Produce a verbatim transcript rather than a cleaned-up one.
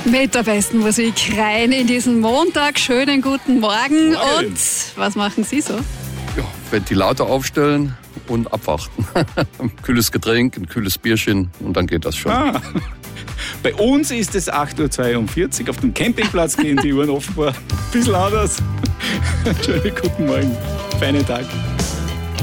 Mit der besten Musik rein in diesen Montag. Schönen guten Morgen. Morgen. Und was machen Sie so? Ja, Ventilator aufstellen und abwarten. Ein kühles Getränk, ein kühles Bierchen und dann geht das schon. Ah. Bei uns ist es acht Uhr zweiundvierzig. Auf dem Campingplatz gehen die Uhren offenbar ein bisschen anders. Schönen guten Morgen. Feinen Tag.